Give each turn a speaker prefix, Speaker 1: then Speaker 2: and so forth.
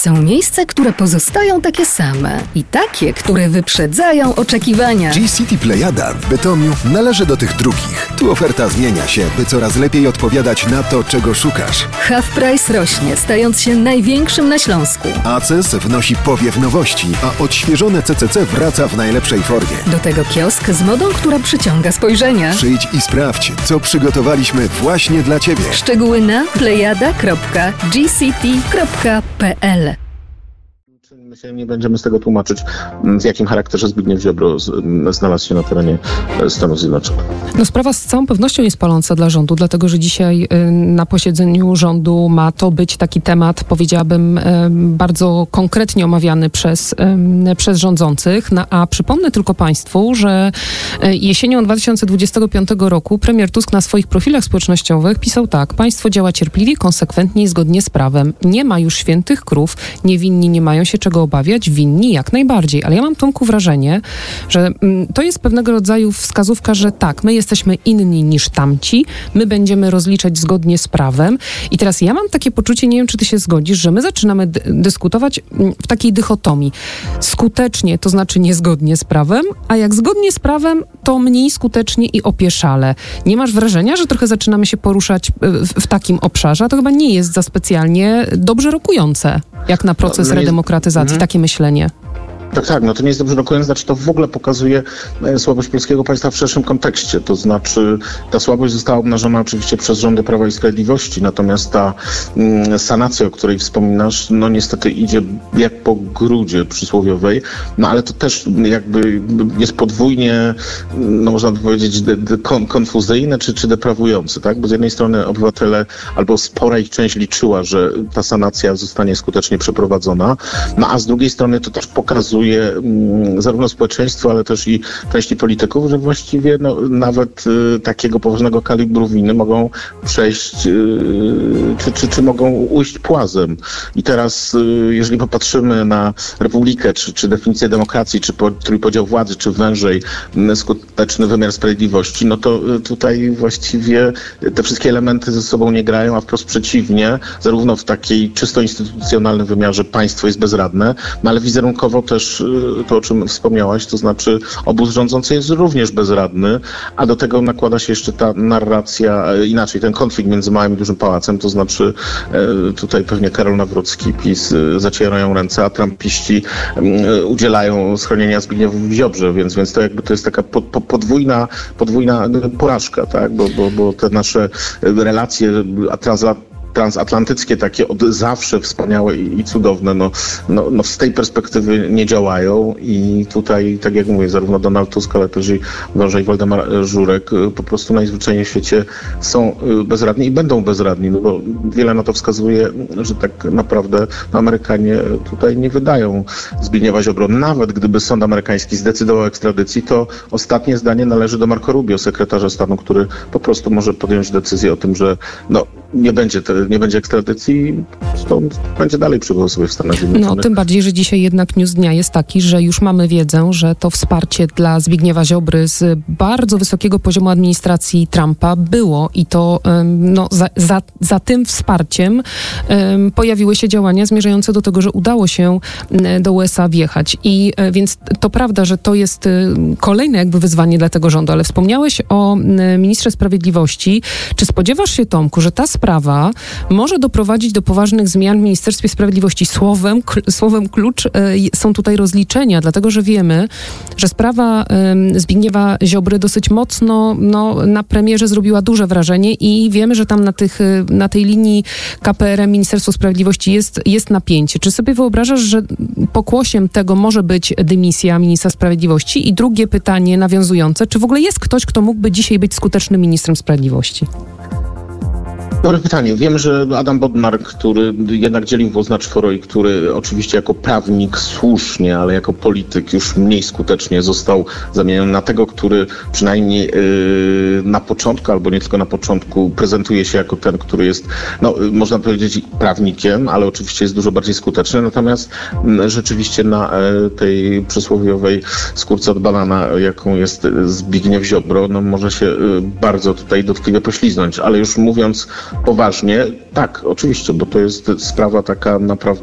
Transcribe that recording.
Speaker 1: Są miejsca, które pozostają takie same i takie, które wyprzedzają oczekiwania.
Speaker 2: G-City Plejada w Bytomiu należy do tych drugich. Tu oferta zmienia się, by coraz lepiej odpowiadać na to, czego szukasz.
Speaker 1: Half Price rośnie, stając się największym na Śląsku.
Speaker 2: ACES wnosi powiew nowości, a odświeżone CCC wraca w najlepszej formie.
Speaker 1: Do tego kiosk z modą, która przyciąga spojrzenia.
Speaker 2: Przyjdź i sprawdź, co przygotowaliśmy właśnie dla Ciebie.
Speaker 1: Szczegóły na plejada.gcity.pl.
Speaker 3: My się nie będziemy z tego tłumaczyć, w jakim charakterze Zbigniew Ziobro znalazł się na terenie Stanów Zjednoczonych.
Speaker 4: No, sprawa z całą pewnością jest paląca dla rządu, dlatego że dzisiaj na posiedzeniu rządu ma to być taki temat, powiedziałabym, bardzo konkretnie omawiany przez rządzących. A przypomnę tylko Państwu, że jesienią 2025 roku premier Tusk na swoich profilach społecznościowych pisał tak: państwo działa cierpliwie, konsekwentnie i zgodnie z prawem. Nie ma już świętych krów, niewinni nie mają się czego obawiać, winni jak najbardziej. Ale ja mam, Tomku, wrażenie, że to jest pewnego rodzaju wskazówka, że tak, my jesteśmy inni niż tamci, my będziemy rozliczać zgodnie z prawem. I teraz ja mam takie poczucie, nie wiem, czy ty się zgodzisz, że my zaczynamy dyskutować w takiej dychotomii. Skutecznie, to znaczy niezgodnie z prawem, a jak zgodnie z prawem, to mniej skutecznie i opieszale. Nie masz wrażenia, że trochę zaczynamy się poruszać w takim obszarze? A to chyba nie jest za specjalnie dobrze rokujące, jak na proces redemokratyzacji, takie myślenie.
Speaker 3: Tak, no to nie jest dobrze rokujące, znaczy to w ogóle pokazuje słabość polskiego państwa w szerszym kontekście. To znaczy ta słabość została obnażona oczywiście przez rządy Prawa i Sprawiedliwości, natomiast ta sanacja, o której wspominasz, no niestety idzie jak po grudzie przysłowiowej, no ale to też jakby jest podwójnie, no można by powiedzieć, konfuzyjne czy deprawujące, tak? Bo z jednej strony obywatele albo spora ich część liczyła, że ta sanacja zostanie skutecznie przeprowadzona, no a z drugiej strony to też pokazuje zarówno społeczeństwo, ale też i części polityków, że właściwie nawet takiego poważnego kalibru winy mogą przejść czy mogą ujść płazem. I teraz, jeżeli popatrzymy na Republikę, czy definicję demokracji, czy trójpodział władzy, czy wężej skuteczny wymiar sprawiedliwości, no to tutaj właściwie te wszystkie elementy ze sobą nie grają, a wprost przeciwnie, zarówno w takiej czysto instytucjonalnym wymiarze państwo jest bezradne, no ale wizerunkowo też to, o czym wspomniałaś, to znaczy obóz rządzący jest również bezradny, a do tego nakłada się jeszcze ta narracja, inaczej, ten konflikt między małym i dużym pałacem, to znaczy tutaj pewnie Karol Nawrocki, PiS zacierają ręce, a trumpiści udzielają schronienia Zbigniewowi Ziobrze, więc to jakby to jest taka podwójna porażka, tak? Bo te nasze relacje transatlantyckie, takie od zawsze wspaniałe i cudowne, no z tej perspektywy nie działają i tutaj, tak jak mówię, zarówno Donald Tusk, ale też i wężej Waldemar Żurek po prostu najzwyczajniej w świecie są bezradni i będą bezradni, no bo wiele na to wskazuje, że tak naprawdę Amerykanie tutaj nie wydają Zbigniewa Ziobro. Nawet gdyby sąd amerykański zdecydował o ekstradycji, to ostatnie zdanie należy do Marco Rubio, sekretarza stanu, który po prostu może podjąć decyzję o tym, że nie będzie ekstradycji, stąd będzie dalej przebywał sobie w Stanach Zjednoczonych.
Speaker 4: No, tym bardziej, że dzisiaj jednak news dnia jest taki, że już mamy wiedzę, że to wsparcie dla Zbigniewa Ziobry z bardzo wysokiego poziomu administracji Trumpa było i to za tym wsparciem pojawiły się działania zmierzające do tego, że udało się do USA wjechać. I więc to prawda, że to jest kolejne jakby wyzwanie dla tego rządu, ale wspomniałeś o ministrze sprawiedliwości. Czy spodziewasz się, Tomku, że ta sprawa może doprowadzić do poważnych zmian w Ministerstwie Sprawiedliwości? Słowem klucz są tutaj rozliczenia, dlatego że wiemy, że sprawa Zbigniewa Ziobry dosyć mocno na premierze zrobiła duże wrażenie i wiemy, że tam na tej linii KPRM Ministerstwo Sprawiedliwości jest napięcie. Czy sobie wyobrażasz, że pokłosiem tego może być dymisja ministra sprawiedliwości? I drugie pytanie nawiązujące, czy w ogóle jest ktoś, kto mógłby dzisiaj być skutecznym ministrem sprawiedliwości?
Speaker 3: Dobre pytanie. Wiem, że Adam Bodnar, który jednak dzielił włos na czworo i który oczywiście jako prawnik słusznie, ale jako polityk już mniej skutecznie został zamieniony na tego, który przynajmniej na początku, albo nie tylko na początku, prezentuje się jako ten, który jest, można powiedzieć, prawnikiem, ale oczywiście jest dużo bardziej skuteczny. Natomiast rzeczywiście na tej przysłowiowej skórce od banana, jaką jest Zbigniew Ziobro, może się bardzo tutaj dotkliwie pośliznąć. Ale już mówiąc poważnie, tak, oczywiście, bo to jest sprawa taka naprawdę